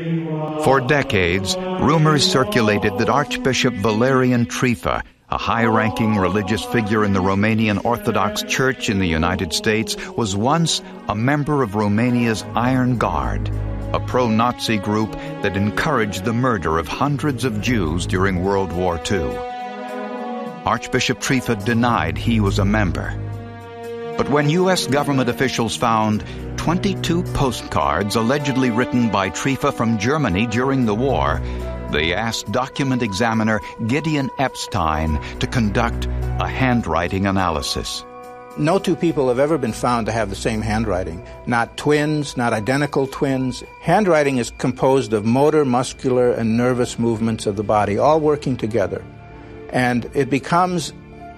For decades, rumors circulated that Archbishop Valerian Trifa, a high-ranking religious figure in the Romanian Orthodox Church in the United States, was once a member of Romania's Iron Guard, a pro-Nazi group that encouraged the murder of hundreds of Jews during World War II. Archbishop Trifa denied he was a member. But when U.S. government officials found 22 postcards allegedly written by Trifa from Germany during the war, they asked document examiner Gideon Epstein to conduct a handwriting analysis. No two people have ever been found to have the same handwriting. Not twins, not identical twins. Handwriting is composed of motor, muscular, and nervous movements of the body, all working together. And it becomes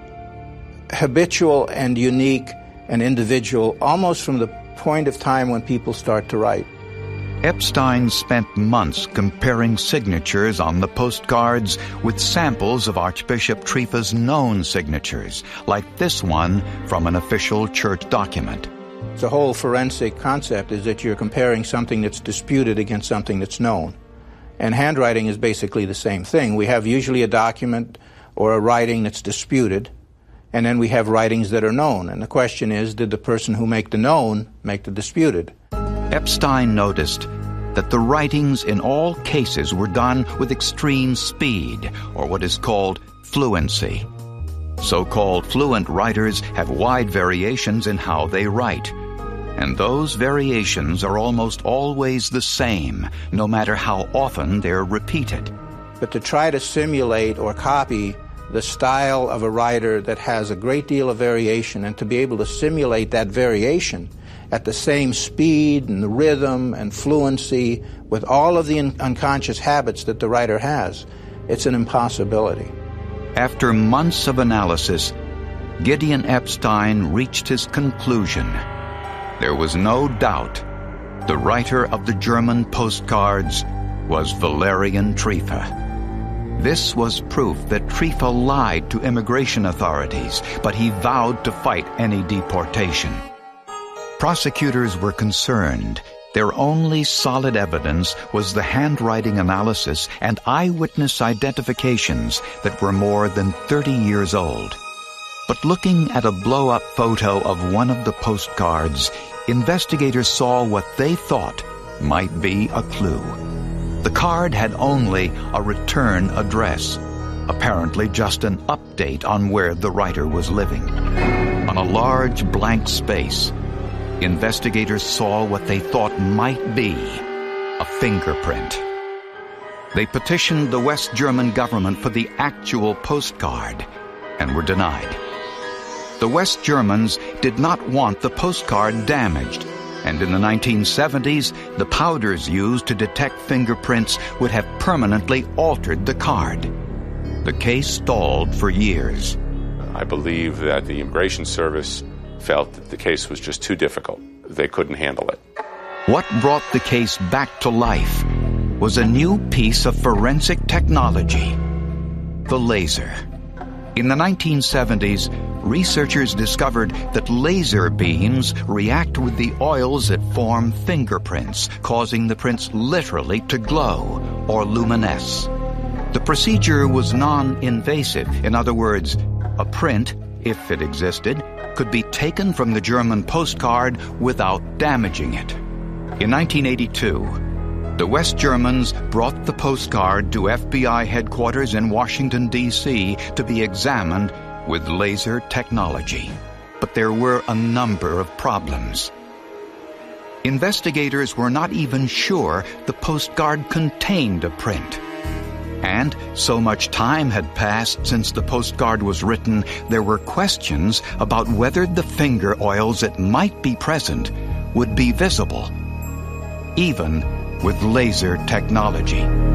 habitual and unique and individual almost from the point of time when people start to write. Epstein spent months comparing signatures on the postcards with samples of Archbishop Trifa's known signatures, like this one from an official church document. The whole forensic concept is that you're comparing something that's disputed against something that's known. And handwriting is basically the same thing. We have usually a document or a writing that's disputed, and then we have writings that are known. And the question is, did the person who made the known make the disputed? Epstein noticed that the writings in all cases were done with extreme speed, or what is called fluency. So-called fluent writers have wide variations in how they write, and those variations are almost always the same, no matter how often they're repeated. But to try to simulate or copy the style of a writer that has a great deal of variation, and to be able to simulate that variation at the same speed and the rhythm and fluency with all of the unconscious habits that the writer has, it's an impossibility. After months of analysis, Gideon Epstein reached his conclusion. There was no doubt the writer of the German postcards was Valerian Trifa. This was proof that Trifa lied to immigration authorities, but he vowed to fight any deportation. Prosecutors were concerned. Their only solid evidence was the handwriting analysis and eyewitness identifications that were more than 30 years old. But looking at a blow-up photo of one of the postcards, investigators saw what they thought might be a clue. The card had only a return address, apparently just an update on where the writer was living. On a large blank space, investigators saw what they thought might be a fingerprint. They petitioned the West German government for the actual postcard and were denied. The West Germans did not want the postcard damaged, and in the 1970s, the powders used to detect fingerprints would have permanently altered the card. The case stalled for years. I believe that the Immigration Service felt that the case was just too difficult. They couldn't handle it. What brought the case back to life was a new piece of forensic technology, the laser. In the 1970s, researchers discovered that laser beams react with the oils that form fingerprints, causing the prints literally to glow or luminesce. The procedure was non-invasive. In other words, a print, if it existed, could be taken from the German postcard without damaging it. In 1982, the West Germans brought the postcard to FBI headquarters in Washington, D.C. to be examined with laser technology. But there were a number of problems. Investigators were not even sure the postcard contained a print. And so much time had passed since the postcard was written, there were questions about whether the finger oils that might be present would be visible, even with laser technology.